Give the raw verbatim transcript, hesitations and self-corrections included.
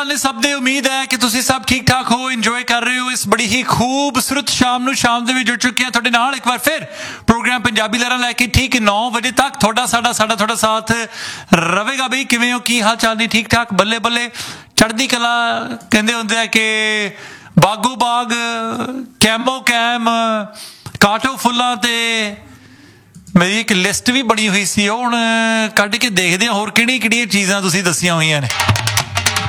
ਸਭ ਦੇ ਉਮੀਦ ਹੈ ਕਿ ਤੁਸੀਂ ਸਭ ਠੀਕ ਠਾਕ ਹੋ, ਇੰਜੋਏ ਕਰ ਰਹੇ ਹੋ ਇਸ ਬੜੀ ਹੀ ਖੂਬਸੂਰਤ ਸ਼ਾਮ ਨੂੰ। ਸ਼ਾਮ ਦੇ ਵਿੱਚ ਜੁੜ ਚੁੱਕੇ ਹਾਂ ਤੁਹਾਡੇ ਨਾਲ ਇੱਕ ਵਾਰ ਫਿਰ ਪ੍ਰੋਗਰਾਮ ਪੰਜਾਬੀ ਲਹਿਰਾਂ ਲੈ ਕੇ ਠੀਕ ਨੌ ਵਜੇ ਤੱਕ ਤੁਹਾਡਾ ਸਾਡਾ ਸਾਡਾ ਤੁਹਾਡਾ ਸਾਥ ਰਹੇਗਾ। ਬਈ ਕਿਵੇਂ ਹੋ, ਕੀ ਹਾਲ ਚਾਲ ਨੇ? ਠੀਕ ਠਾਕ, ਬੱਲੇ ਬੱਲੇ, ਚੜ੍ਹਦੀ ਕਲਾ। ਕਹਿੰਦੇ ਹੁੰਦੇ ਆ ਕਿ ਬਾਗੋ ਬਾਗ, ਕੈਮੋ ਕੈਮ, ਕਾਟੋ ਫੁੱਲਾਂ ਤੇ ਮੇਰੀ ਇੱਕ ਲਿਸਟ ਵੀ ਬਣੀ ਹੋਈ ਸੀ, ਉਹ ਹੁਣ ਕੱਢ ਕੇ ਦੇਖਦੇ ਹਾਂ ਹੋਰ ਕਿਹੜੀਆਂ ਕਿਹੜੀਆਂ ਚੀਜ਼ਾਂ ਤੁਸੀਂ ਦੱਸੀਆਂ ਹੋਈਆਂ ਨੇ।